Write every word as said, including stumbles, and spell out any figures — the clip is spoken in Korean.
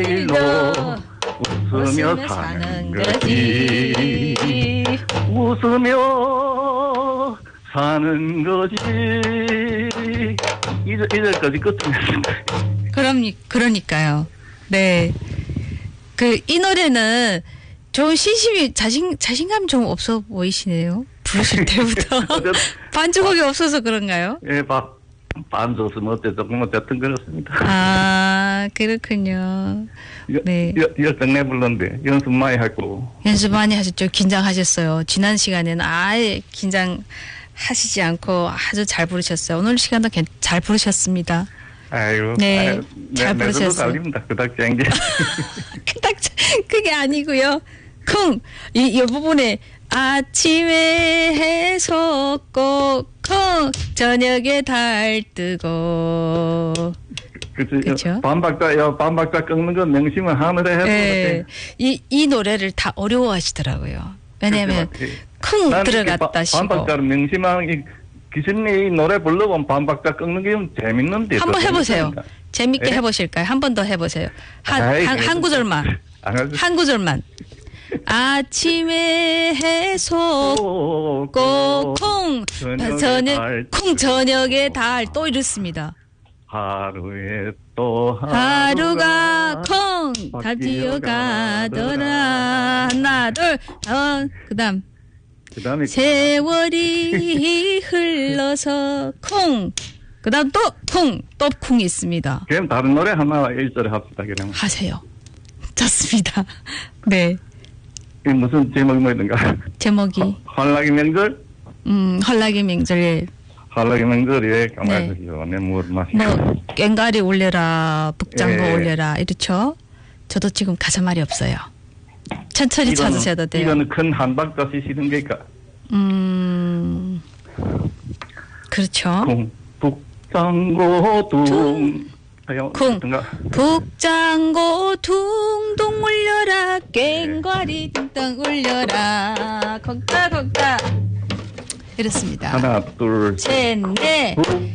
일로 웃으며 사는 거지. 웃으며 사는 거지. 이절, 이절까지 끝입니다. 그럼, 그러니까요. 네. 그, 이 노래는 좀 신심이, 자신, 자신감 좀 없어 보이시네요. 부르실 때부터. 반주곡이 없어서 그런가요? 예, 밥, 반 줬으면 어째 조금 어쨌든 그렇습니다. 아, 그렇군요. 네. 열정내 불렀는데 연습 많이 했고. 연습 많이 하셨죠? 긴장하셨어요. 지난 시간에는 아예 긴장하시지 않고 아주 잘 부르셨어요. 오늘 시간도 잘 부르셨습니다. 아이고. 네. 아유, 잘 내, 부르셨어요. 달립니다. 그닥 쟁게. 그닥, 그게 아니고요. 쿵! 이, 이 부분에 아침에 해서 꼭 쿵! 저녁에 달 뜨고. 그렇죠. 반박자, 야, 반박자 꺾는 건 명심을 하늘에 해도. 네. 이, 이 노래를 다 어려워하시더라고요. 왜냐면, 쿵 들어갔다 시고. 반박자를 명심하는, 기신이 노래 불러보면 반박자 꺾는 게 좀 재밌는데. 한번 해보세요. 재밌게 네? 해보실까요? 한 번 더 해보세요. 한, 아이, 한, 한 구절만. 한 구절만. 아침에 해서 콩 저녁 콩 저녁에 달 또 이렇습니다. 하루에 또 하루가 콩 달 뛰어가더라. 하나 둘 어, 그다음 그다음에 세월이 흘러서 콩 그다음 또 콩 또 콩이 있습니다. 그럼 다른 노래 하나 일절에 합시다. 그냥 하세요. 좋습니다. 네. 이 무슨 제목이 뭐였는가? 제목이 환락의 명절? 음, 환락의 명절. 환락의 명절에 가만히 네. 있으시오. 내 물 마시고. 뭐 꽹가리 올려라, 북장도 예. 올려라 이렇죠. 저도 지금 가사 말이 없어요. 천천히 이거는, 찾으셔도 돼요. 이거는 큰 한박자 시시는 게까. 음, 그렇죠. 쿵 북장고 둥. 쿵 북장고 둥둥 울려라 꽹과리 둥둥 울려라 걷다 걷다 이렇습니다. 하나 둘 셋 넷